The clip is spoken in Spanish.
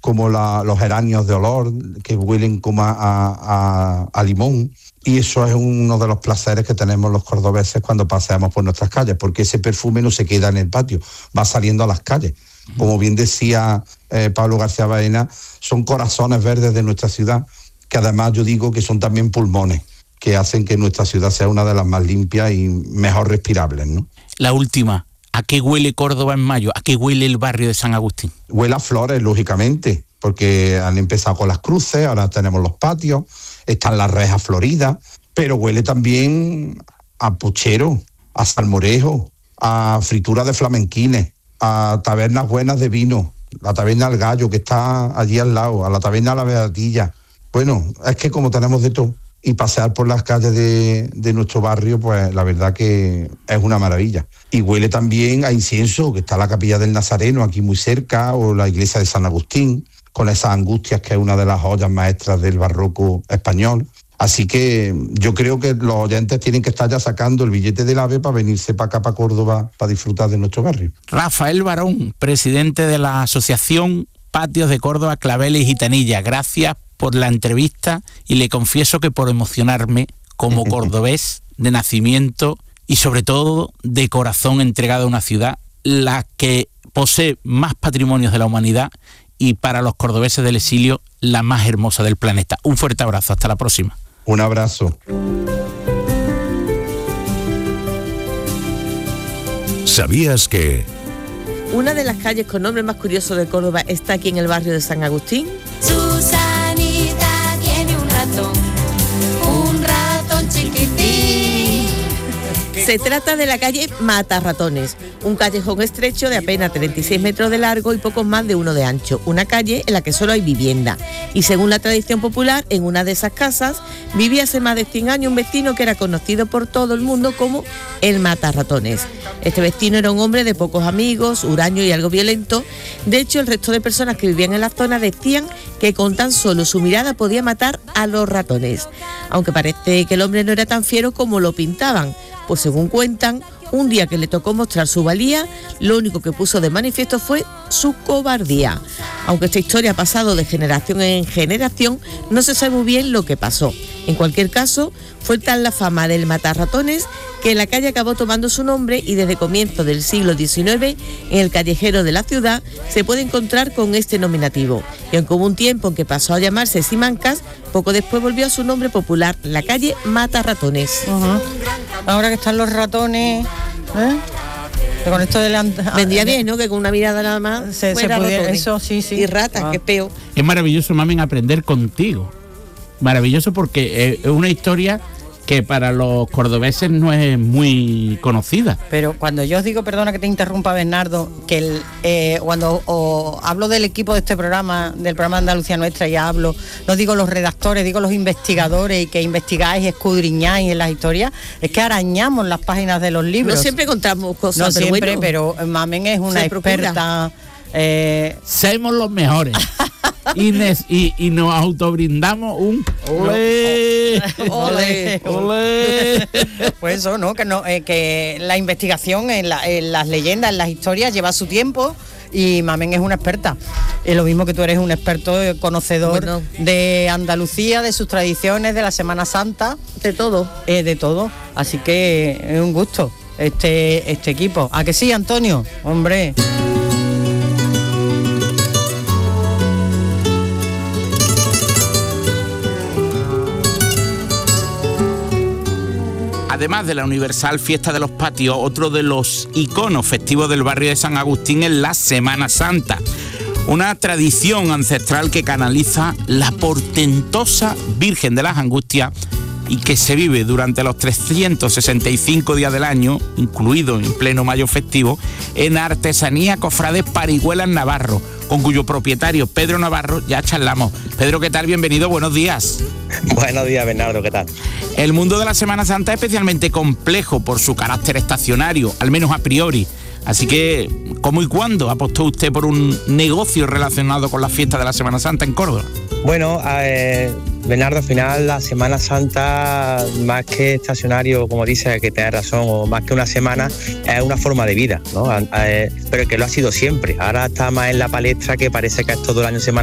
como los geranios de olor, que huelen como a limón. Y eso es uno de los placeres que tenemos los cordobeses cuando paseamos por nuestras calles, porque ese perfume no se queda en el patio, va saliendo a las calles. Como bien decía Pablo García Baena, son corazones verdes de nuestra ciudad, que además yo digo que son también pulmones, que hacen que nuestra ciudad sea una de las más limpias y mejor respirables, ¿no? La última, ¿a qué huele Córdoba en mayo? ¿A qué huele el barrio de San Agustín? Huele a flores, lógicamente, porque han empezado con las cruces, ahora tenemos los patios, están las rejas floridas, pero huele también a puchero, a salmorejo, a fritura de flamenquines, a tabernas buenas de vino, la taberna El Gallo, que está allí al lado, a la taberna La Beatilla. Bueno, es que como tenemos de todo, y pasear por las calles de nuestro barrio, pues la verdad que es una maravilla. Y huele también a incienso, que está la Capilla del Nazareno aquí muy cerca, o la iglesia de San Agustín, con esas angustias, que es una de las joyas maestras del barroco español. Así que yo creo que los oyentes tienen que estar ya sacando el billete del AVE para venirse para acá, para Córdoba, para disfrutar de nuestro barrio. Rafael Barón, presidente de la Asociación Patios de Córdoba, Claveles y Gitanilla, gracias por la entrevista, y le confieso que por emocionarme como cordobés de nacimiento y sobre todo de corazón entregado a una ciudad, la que posee más patrimonios de la humanidad y para los cordobeses del exilio la más hermosa del planeta. Un fuerte abrazo, hasta la próxima. Un abrazo. ¿Sabías que una de las calles con nombre más curioso de Córdoba está aquí en el barrio de San Agustín? Susanita tiene un ratón chiquitín. Se trata de la calle Matarratones, un callejón estrecho de apenas 36 metros de largo y pocos más de 1 de ancho. Una calle en la que solo hay vivienda. Y según la tradición popular, en una de esas casas vivía hace más de 100 años un vecino que era conocido por todo el mundo como el Matarratones. Este vecino era un hombre de pocos amigos, huraño y algo violento. De hecho, el resto de personas que vivían en la zona decían que con tan solo su mirada podía matar a los ratones. Aunque parece que el hombre no era tan fiero como lo pintaban. Pues según cuentan, un día que le tocó mostrar su valía, lo único que puso de manifiesto fue su cobardía. Aunque esta historia ha pasado de generación en generación, no se sabe muy bien lo que pasó. En cualquier caso, fue tal la fama del matarratones que la calle acabó tomando su nombre y desde comienzos del siglo XIX, en el callejero de la ciudad, se puede encontrar con este nominativo. Y aunque hubo un tiempo en que pasó a llamarse Simancas, poco después volvió a su nombre popular, la calle Matarratones. Ahora que están los ratones, con esto de vendría bien, ¿no? Que con una mirada nada más se pudiera, eso sí. Y ratas, que es peor. Es maravilloso, mamen, aprender contigo. Maravilloso, porque es una historia que para los cordobeses no es muy conocida. Pero cuando yo os digo, perdona que te interrumpa, Bernardo, que cuando hablo del equipo de este programa, del programa Andalucía Nuestra, ya hablo, no digo los redactores, digo los investigadores, y que investigáis y escudriñáis en las historias, es que arañamos las páginas de los libros. No siempre contamos cosas, no pero siempre, bueno, pero Mamen es una experta. Somos los mejores. Y nos autobrindamos un olé, olé, olé. Pues eso, ¿no? Que la investigación en las leyendas, en las historias, lleva su tiempo. Y Mamen es una experta. Es lo mismo que tú eres un experto conocedor de Andalucía, de sus tradiciones, de la Semana Santa. De todo. De todo. Así que es un gusto este equipo. ¿A que sí, Antonio? Hombre. Además de la universal fiesta de los patios, otro de los iconos festivos del barrio de San Agustín es la Semana Santa, una tradición ancestral que canaliza la portentosa Virgen de las Angustias y que se vive durante los 365 días del año, incluido en pleno mayo festivo, en Artesanía Cofrades Parihuelas Navarro, con cuyo propietario, Pedro Navarro, ya charlamos. Pedro, ¿qué tal? Bienvenido, buenos días. Buenos días, Bernardo, ¿qué tal? El mundo de la Semana Santa es especialmente complejo por su carácter estacionario, al menos a priori. Así que, ¿cómo y cuándo apostó usted por un negocio relacionado con la fiesta de la Semana Santa en Córdoba? Bueno, Bernardo, al final la Semana Santa, más que estacionario, como dice, que tienes razón, o más que una semana, es una forma de vida, ¿no? Pero que lo ha sido siempre. Ahora está más en la palestra, que parece que es todo el año Semana